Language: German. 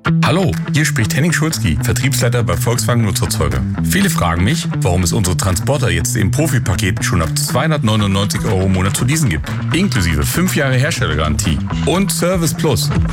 Hallo, hier spricht Henning Schulzki, Vertriebsleiter bei Volkswagen Nutzerzeuger. Viele fragen mich, warum es unsere Transporter jetzt im Profi-Paket schon ab 299 € im Monat zu leasen gibt. Inklusive 5 Jahre Herstellergarantie und Service Plus.